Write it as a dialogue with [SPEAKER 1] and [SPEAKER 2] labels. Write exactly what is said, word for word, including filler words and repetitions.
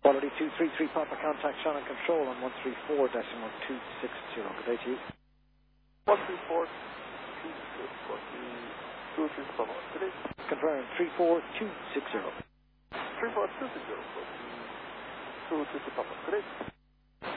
[SPEAKER 1] Quality two three three Papa, contact Shannon Control on one three four decimal two six zero. Good day to you.
[SPEAKER 2] one three four two six zero. two three Papa. Good day.
[SPEAKER 1] Confirm three four two six zero.
[SPEAKER 2] three four two six zero. two three Papa. Good day.